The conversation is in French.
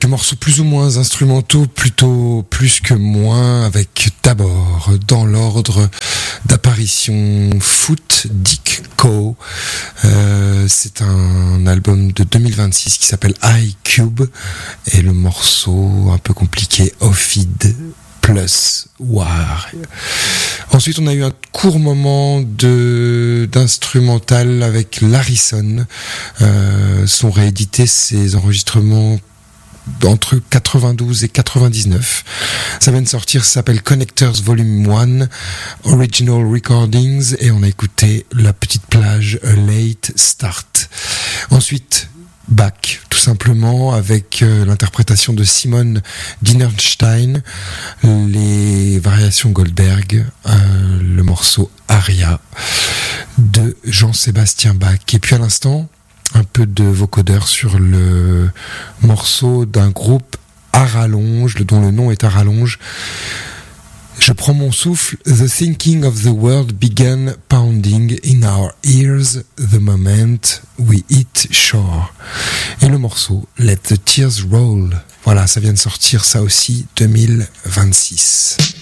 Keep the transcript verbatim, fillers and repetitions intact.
morceaux plus ou moins instrumentaux, plutôt plus que moins, avec d'abord, dans l'ordre d'apparition, Foot Dick Co. Euh, c'est un album de deux mille vingt-six qui s'appelle iCube, et le morceau un peu compliqué, Ophid plus War. Ensuite, on a eu un court moment de d'instrumental avec Larison. Euh, sont réédités ces enregistrements entre quatre-vingt-douze et quatre-vingt-dix-neuf. Ça vient de sortir, ça s'appelle Connectors Volume un, Original Recordings, et on a écouté La Petite Plage, A Late Start. Ensuite, Bach, tout simplement, avec euh, l'interprétation de Simone Dinerstein, les variations Goldberg, euh, le morceau Aria de Jean-Sébastien Bach. Et puis à l'instant, un peu de vocodeur sur le morceau d'un groupe à rallonge, dont le nom est à rallonge. Je prends mon souffle. The thinking of the world began pounding in our ears the moment we hit shore. Et le morceau Let the tears roll. Voilà, ça vient de sortir, ça aussi, deux mille vingt-six.